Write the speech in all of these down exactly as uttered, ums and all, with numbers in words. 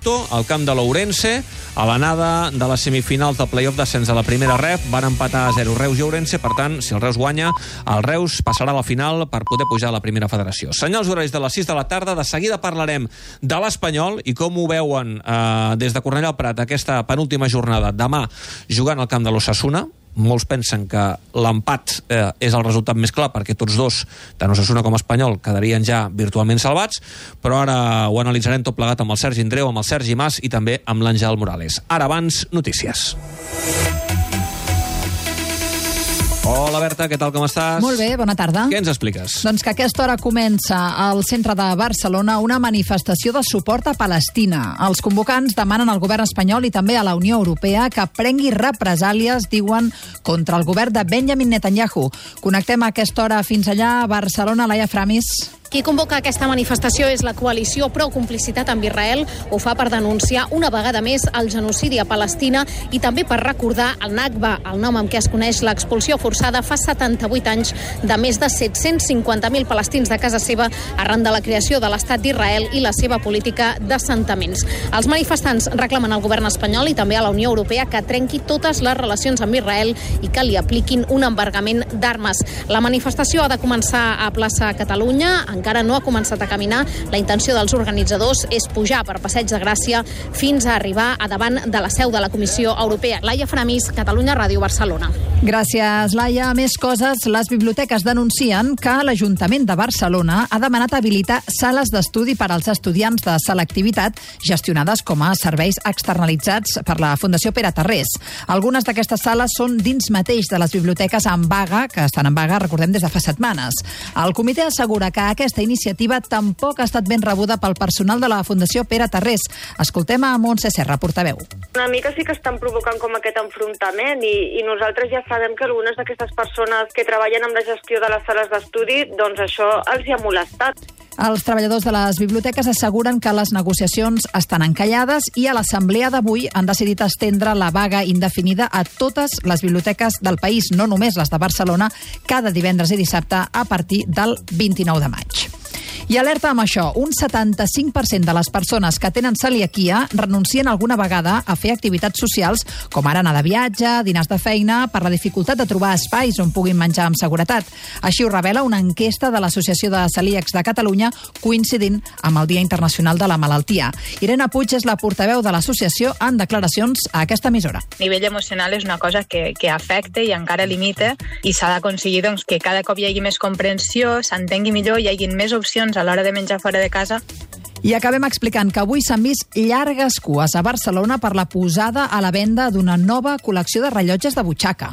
Porto, al camp de l'Ourense, a l'anada de les semifinals del play-off d'ascens a la primera ref. Van empatar a zero Reus i Ourense, per tant, si el Reus guanya, el Reus passarà a la final per poder pujar a la primera federació. Senyals horaris de les sis de la tarda, de seguida parlarem de l'Espanyol i com ho veuen eh, des de Cornellà al Prat aquesta penúltima jornada, demà jugant al camp de l'Osasuna. Molts pensen que l'empat eh, és el resultat més clar perquè tots dos, tant Osasuna com Espanyol, quedarien ja virtualment salvats, però ara ho analitzarem tot plegat amb el Sergi Andreu, amb el Sergi Mas i també amb l'Àngel Morales. Ara abans, notícies. Hola Berta, què tal, com estàs? Molt bé, bona tarda. Què ens expliques? Doncs que a aquesta hora comença al centre de Barcelona una manifestació de suport a Palestina. Els convocants demanen al govern espanyol i també a la Unió Europea que prengui represàlies, diuen, contra el govern de Benjamin Netanyahu. Connectem a aquesta hora fins allà a Barcelona, Laia Framis. Qui convoca aquesta manifestació és la coalició pro-complicitat amb Israel. Ho fa per denunciar una vegada més el genocidi a Palestina i també per recordar el Nakba, el nom amb què es coneix l'expulsió forçada fa setanta-vuit anys de més de set-cents cinquanta mil palestins de casa seva arran de la creació de l'estat d'Israel i la seva política d'assentaments. Els manifestants reclamen al govern espanyol i també a la Unió Europea que trenqui totes les relacions amb Israel i que li apliquin un embargament d'armes. La manifestació ha de començar a plaça Catalunya, encara no ha començat a caminar. La intenció dels organitzadors és pujar per Passeig de Gràcia fins a arribar a davant de la seu de la Comissió Europea. Laia Framis, Catalunya Ràdio, Barcelona. Gràcies, Laia. Més coses. Les biblioteques denuncien que l'Ajuntament de Barcelona ha demanat habilitar sales d'estudi per als estudiants de selectivitat gestionades com a serveis externalitzats per la Fundació Pere Tarrés. Algunes d'aquestes sales són dins mateix de les biblioteques en vaga, que estan en vaga, recordem, des de fa setmanes. El comitè assegura que aquesta Aquesta iniciativa tampoc ha estat ben rebuda pel personal de la Fundació Pere Tarrés. Escoltem a Montse Serra, portaveu. Una mica sí que estan provocant com aquest enfrontament i, i nosaltres ja sabem que algunes d'aquestes persones que treballen amb la gestió de les sales d'estudi, doncs això els hi ha molestat. Els treballadors de les biblioteques asseguren que les negociacions estan encallades i a l'assemblea d'avui han decidit estendre la vaga indefinida a totes les biblioteques del país, no només les de Barcelona, cada divendres i dissabte a partir del vint-i-nou de maig. I alerta amb això, un setanta-cinc per cent de les persones que tenen celiaquia renuncien alguna vegada a fer activitats socials, com ara anar de viatge, dinars de feina, per la dificultat de trobar espais on puguin menjar amb seguretat. Així ho revela una enquesta de l'Associació de Celíacs de Catalunya, coincidint amb el Dia Internacional de la Malaltia. Irene Puig és la portaveu de l'associació en declaracions a aquesta emissora. A nivell emocional és una cosa que, que afecta i encara limita i s'ha d'aconseguir doncs, que cada cop hi hagi més comprensió, s'entengui millor, hi hagi més opcions a l'hora de menjar fora de casa. I acabem explicant que avui s'han vist llargues cues a Barcelona per la posada a la venda d'una nova col·lecció de rellotges de butxaca.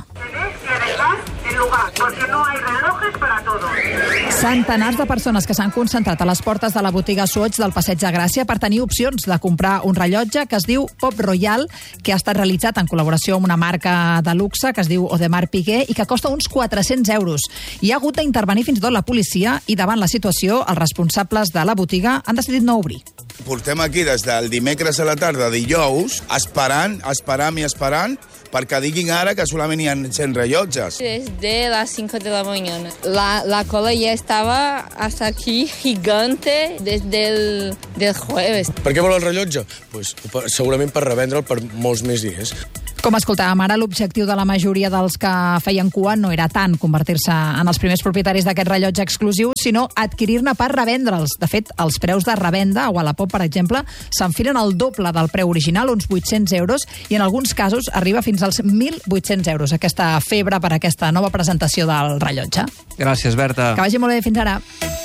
Centenars de persones que s'han concentrat a les portes de la botiga Swatch del Passeig de Gràcia per tenir opcions de comprar un rellotge que es diu Pop Royal, que ha estat realitzat en col·laboració amb una marca de luxe que es diu Audemars Piguet i que costa uns quatre-cents euros. Hi ha hagut d'intervenir fins i tot la policia i davant la situació els responsables de la botiga han decidit no obrir. Portem aquí des del dimecres a la tarda, dijous, esperant, esperant i esperant perquè diguin ara que solament hi ha cent rellotges. Desde las cinco de la mañana. La, la cola ya estaba hasta aquí, gigante, desde el del jueves. Per què vol el rellotge? Pues, segurament per revendre'l per molts més dies. Com escoltàvem ara, l'objectiu de la majoria dels que feien cua no era tant convertir-se en els primers propietaris d'aquest rellotge exclusiu, sinó adquirir-ne per revendre'ls. De fet, els preus de revenda, a Wallapop, per exemple, s'enfilen al doble del preu original, uns vuit-cents euros, i en alguns casos arriba fins als mil vuit-cents euros, aquesta febre per aquesta nova presentació del rellotge. Gràcies, Berta. Que vagi molt bé, fins ara.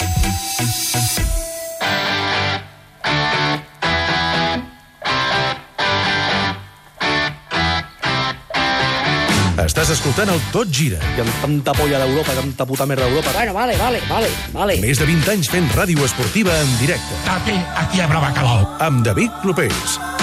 Estàs escoltant el Tot Gira. I amb tanta polla d'Europa, tanta puta merda d'Europa. Bueno, vale, vale, vale, vale. Més de vint anys fent ràdio esportiva en directe. Aquí, aquí habrá bacalao. Amb David Clopés.